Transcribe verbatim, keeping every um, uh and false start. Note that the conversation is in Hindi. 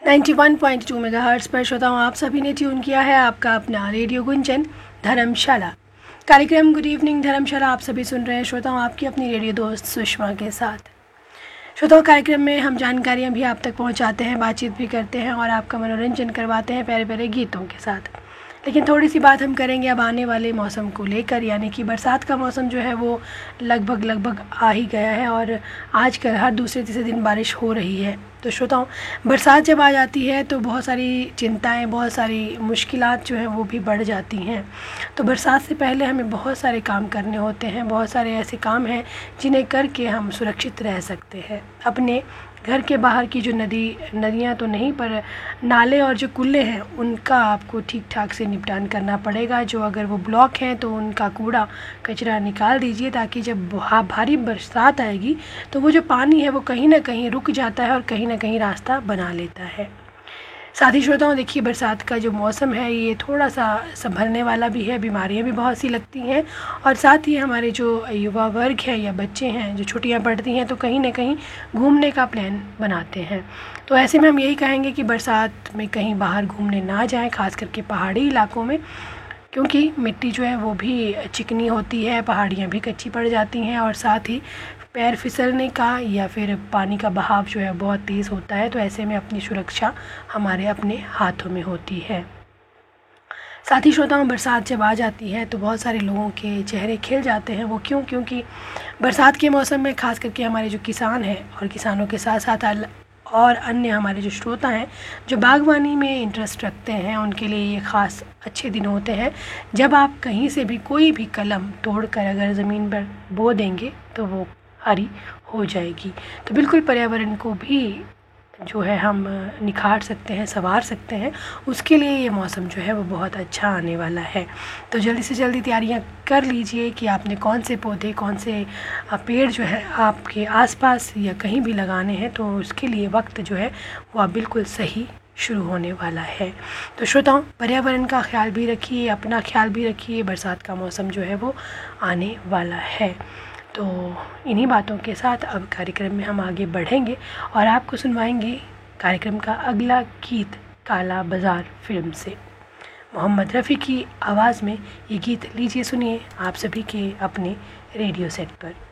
Ninety one point two megahertz पर श्रोताओं आप सभी ने ट्यून किया है आपका अपना रेडियो गुंजन धर्मशाला कार्यक्रम। गुड इवनिंग धर्मशाला आप सभी सुन रहे हैं श्रोताओं आपकी अपनी रेडियो दोस्त सुषमा के साथ। श्रोताओं कार्यक्रम में हम जानकारियां भी आप तक पहुंचाते हैं, बातचीत भी करते हैं और आपका मनोरंजन करवाते हैं प्यारे प्यारे गीतों के साथ। लेकिन थोड़ी सी बात हम करेंगे अब आने वाले मौसम को लेकर, यानी कि बरसात का मौसम जो है वो लगभग लगभग आ ही गया है और आजकल हर दूसरे तीसरे दिन बारिश हो रही है। तो श्रोताओं बरसात जब आ जाती है तो बहुत सारी चिंताएं, बहुत सारी मुश्किलात जो हैं वो भी बढ़ जाती हैं। तो बरसात से पहले हमें बहुत सारे काम करने होते हैं, बहुत सारे ऐसे काम हैं जिन्हें करके हम सुरक्षित रह सकते हैं। अपने घर के बाहर की जो नदी नदियाँ तो नहीं पर नाले और जो कुल्ले हैं उनका आपको ठीक ठाक से निपटान करना पड़ेगा। जो अगर वो ब्लॉक हैं तो उनका कूड़ा कचरा निकाल दीजिए, ताकि जब भारी बरसात आएगी तो वो जो पानी है वो कहीं ना कहीं रुक जाता है और कहीं ना कहीं रास्ता बना लेता है। साथ ही श्रोताओं देखिए बरसात का जो मौसम है ये थोड़ा सा संभलने वाला भी है, बीमारियां भी बहुत सी लगती हैं और साथ ही हमारे जो युवा वर्ग है या बच्चे हैं जो छुट्टियां पड़ती हैं तो कहीं ना कहीं घूमने का प्लान बनाते हैं। तो ऐसे में हम यही कहेंगे कि बरसात में कहीं बाहर घूमने ना जाएं, खास करके पहाड़ी इलाकों में, क्योंकि मिट्टी जो है वो भी चिकनी होती है, पहाड़ियाँ भी कच्ची पड़ जाती हैं और साथ ही पैर फिसलने का या फिर पानी का बहाव जो है बहुत तेज़ होता है। तो ऐसे में अपनी सुरक्षा हमारे अपने हाथों में होती है। साथ ही श्रोताओं बरसात जब आ जाती है तो बहुत सारे लोगों के चेहरे खिल जाते हैं। वो क्यों? क्योंकि बरसात के मौसम में खास करके हमारे जो किसान हैं और किसानों के साथ साथ और अन्य हमारे जो श्रोता हैं जो बागवानी में इंटरेस्ट रखते हैं उनके लिए ये ख़ास अच्छे दिन होते हैं जब आप कहीं से भी कोई भी कलम तोड़कर अगर ज़मीन पर बो देंगे तो वो हरी हो जाएगी। तो बिल्कुल पर्यावरण को भी जो है हम निखार सकते हैं, संवार सकते हैं, उसके लिए ये मौसम जो है वो बहुत अच्छा आने वाला है। तो जल्दी से जल्दी तैयारियां कर लीजिए कि आपने कौन से पौधे, कौन से पेड़ जो है आपके आसपास या कहीं भी लगाने हैं, तो उसके लिए वक्त जो है वो बिल्कुल सही शुरू होने वाला है। तो श्रोताओं पर्यावरण का ख्याल भी रखिए, अपना ख्याल भी रखिए, बरसात का मौसम जो है वो आने वाला है। तो इन्हीं बातों के साथ अब कार्यक्रम में हम आगे बढ़ेंगे और आपको सुनवाएंगे कार्यक्रम का अगला गीत काला बाज़ार फिल्म से। मोहम्मद रफ़ी की आवाज़ में ये गीत लीजिए, सुनिए आप सभी के अपने रेडियो सेट पर।